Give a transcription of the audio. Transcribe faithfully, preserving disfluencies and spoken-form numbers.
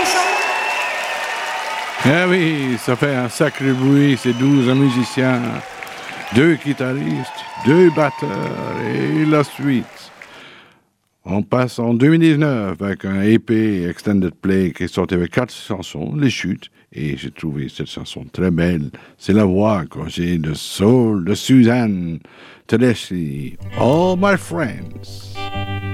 Ah oui, ça fait un sacré bruit, ces douze musiciens, deux guitaristes, deux batteurs et la suite. On passe en deux mille dix-neuf avec un E P Extended Play qui est sorti avec quatre chansons, Les Chutes, et j'ai trouvé cette chanson très belle. C'est la voix que j'ai de soul de Suzanne Tedeschi, All My Friends.